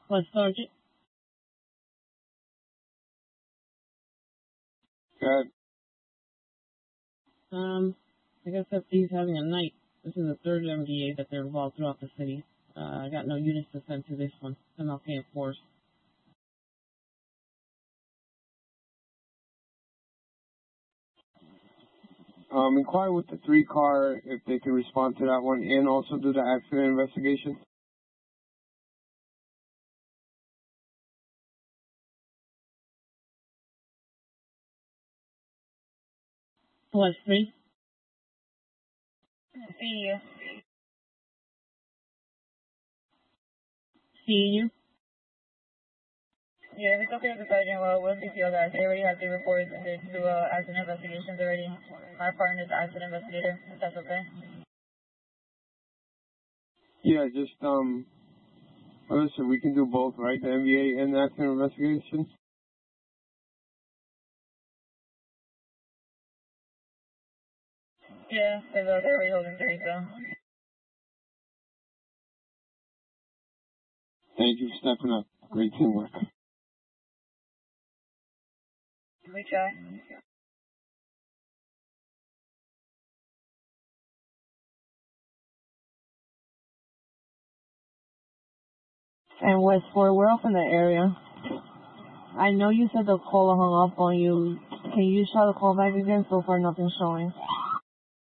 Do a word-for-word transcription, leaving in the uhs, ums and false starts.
What, Sergeant? Good. Um, I guess that he's having a night. This is the third M D A that they're involved throughout the city. Uh, I got no units to send to this one. M L K Force. Um, inquire with the three car if they can respond to that one and also do the accident investigation. What, three? See you. See you? Yeah, if it's okay with the sergeant, well, we'll C P O guys. They already have the reports and they do uh, accident investigations already. My partner's the accident investigator, if that's okay. Yeah, just, um, listen, we can do both, right? The M V A and the accident investigation? Yeah, because uh, they're already holding three, so. Thank you for stepping up. Great teamwork. We try. And West Fort, we're off in the area. I know you said the caller hung up on you. Can you try to call back again? So far, nothing's showing.